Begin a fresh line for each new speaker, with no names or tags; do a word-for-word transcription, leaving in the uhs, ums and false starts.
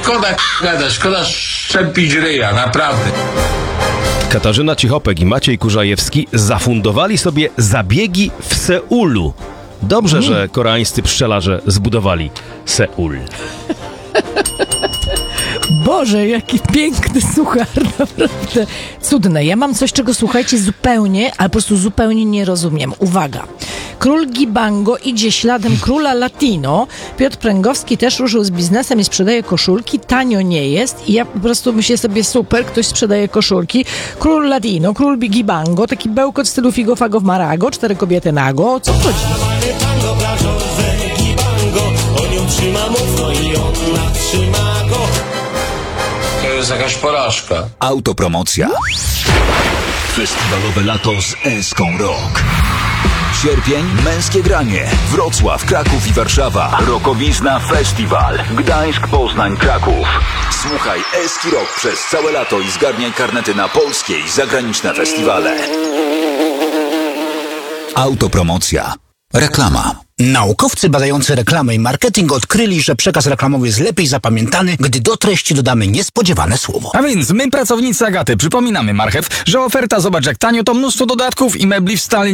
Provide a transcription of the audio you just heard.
szkoda gadać, szkoda szczepić ryja, naprawdę.
Katarzyna Cichopek i Maciej Kurzajewski zafundowali sobie zabiegi w Seulu. Dobrze, mm. że koreańscy pszczelarze zbudowali Seul.
Boże, jaki piękny suchar, naprawdę cudne. Ja mam coś, czego słuchajcie zupełnie, ale po prostu zupełnie nie rozumiem. Uwaga. Król Gibango idzie śladem króla Latino. Piotr Pręgowski też ruszył z biznesem i sprzedaje koszulki. Tanio nie jest. I ja po prostu myślę sobie, super, ktoś sprzedaje koszulki. Król Latino, król Gibango, taki bełkot w stylu Figo Fago w Marago, cztery kobiety nago. O co chodzi? On ją trzyma mocno i ona trzyma go.
To jest jakaś porażka.
Autopromocja. Festiwalowe lato z Eską Rock. Sierpień, męskie granie. Wrocław, Kraków i Warszawa. Rokowizna Festiwal. Gdańsk, Poznań, Kraków. Słuchaj Eski Rock przez całe lato i zgarniaj karnety na polskie i zagraniczne festiwale. Autopromocja. Reklama.
Naukowcy badający reklamę i marketing odkryli, że przekaz reklamowy jest lepiej zapamiętany, gdy do treści dodamy niespodziewane słowo.
A więc my, pracownicy Agaty, przypominamy Marchew, że oferta Zobacz jak tanio to mnóstwo dodatków i mebli w stali